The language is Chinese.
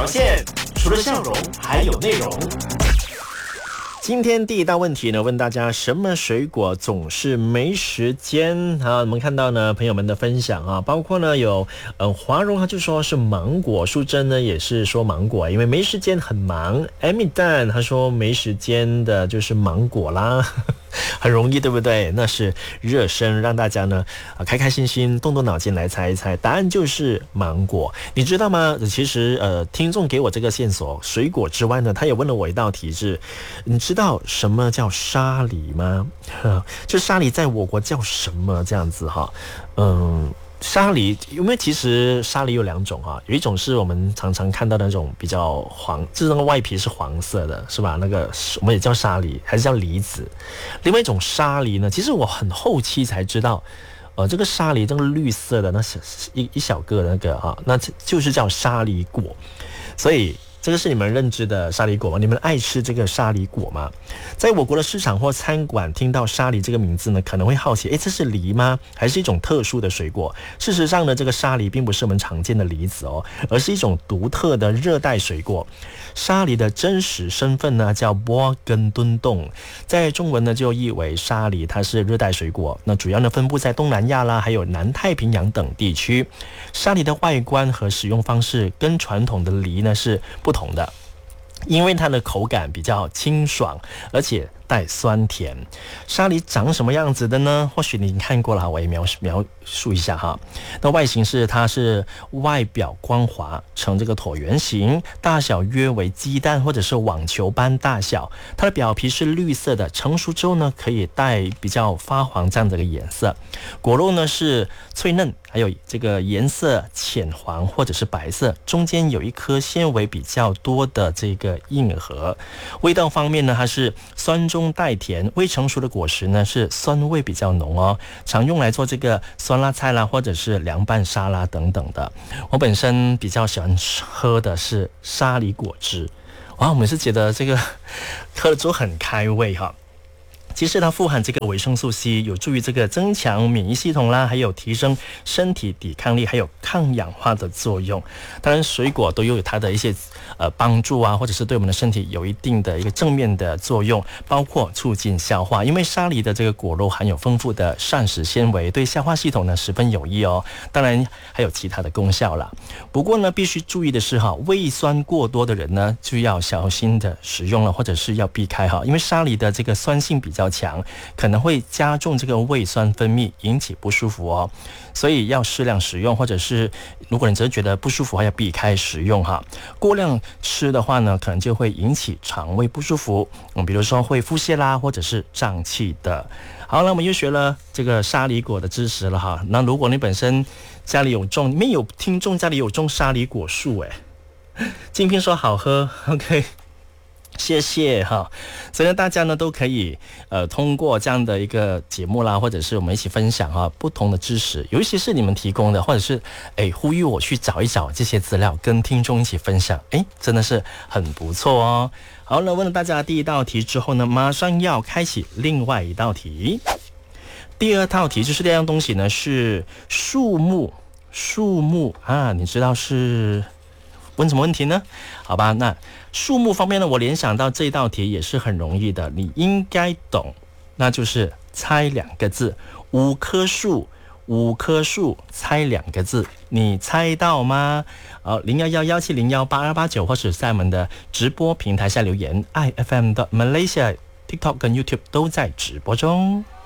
现，除了笑容还有内容。今天第一道问题呢，问大家什么水果总是没时间啊？我们看到呢朋友们的分享啊，包括呢有华荣他就说是芒果，淑珍呢也是说芒果，因为没时间很忙。Amy Dan 他说没时间的就是芒果啦。很容易对不对？那是热身，让大家呢开开心心动动脑筋来猜一猜，答案就是芒果。你知道吗？其实听众给我这个线索，水果之外呢，他也问了我一道题是，你知道什么叫沙梨吗？就沙梨在我国叫什么这样子哈？沙梨，因为其实沙梨有两种啊，有一种是我们常常看到的那种比较黄，就是那个外皮是黄色的，是吧？那个我们也叫沙梨，还是叫梨子。另外一种沙梨呢，其实我很后期才知道，这个沙梨这个绿色的那一小个的那个啊，那就是叫沙梨果。所以这个是你们认知的沙梨果吗？你们爱吃这个沙梨果吗？在我国的市场或餐馆听到沙梨这个名字呢，可能会好奇，这是梨吗？还是一种特殊的水果？事实上呢，这个沙梨并不是我们常见的梨子哦，而是一种独特的热带水果。沙梨的真实身份呢叫波根敦冻，在中文呢就译为沙梨，它是热带水果。那主要呢分布在东南亚啦，还有南太平洋等地区。沙梨的外观和使用方式跟传统的梨呢是不同的，因为它的口感比较清爽，而且带酸甜。沙梨长什么样子的呢？或许你看过了，我也描述一下哈。那外形是它是外表光滑，呈这个椭圆形，大小约为鸡蛋或者是网球般大小。它的表皮是绿色的，成熟之后呢可以带比较发黄这样的一个颜色。果肉呢是脆嫩，还有这个颜色浅黄或者是白色，中间有一颗纤维比较多的这个硬核。味道方面呢，它是酸中带甜，未成熟的果实呢是酸味比较浓哦，常用来做这个酸辣菜啦，或者是凉拌沙拉等等的。我本身比较喜欢喝的是沙梨果汁，哇，我们是觉得这个喝了之后很开胃哈。其实它富含这个维生素 C， 有助于这个增强免疫系统啦，还有提升身体抵抗力，还有抗氧化的作用。当然水果都有它的一些帮助啊，或者是对我们的身体有一定的一个正面的作用，包括促进消化，因为沙梨的这个果肉含有丰富的膳食纤维，对消化系统呢十分有益哦。当然还有其他的功效啦。不过呢必须注意的是哈，胃酸过多的人呢就要小心的食用了，或者是要避开哈，因为沙梨的这个酸性比较强，可能会加重这个胃酸分泌，引起不舒服哦。所以要适量食用，或者是如果你真的觉得不舒服，要避开食用哈。过量吃的话呢，可能就会引起肠胃不舒服，比如说会腹泻啦，或者是胀气的。好了，我们又学了这个沙梨果的知识了哈。那如果你本身家里有种，没有听众家里有种沙梨果树金平说好喝 ，OK。谢谢哈，所以大家呢都可以通过这样的一个节目啦，或者是我们一起分享哈不同的知识，尤其是你们提供的，或者是呼吁我去找一找这些资料，跟听众一起分享，真的是很不错哦。好，那问了大家第一道题之后呢，马上要开启另外一道题。第二道题就是这样东西呢是树木啊，你知道是问什么问题呢？好吧，那树木方面呢，我联想到这道题也是很容易的，你应该懂，那就是猜两个字，5棵树猜两个字，你猜到吗？好，0111701829或是在我们的直播平台下留言 ，IFM 的 Malaysia TikTok 跟 YouTube 都在直播中。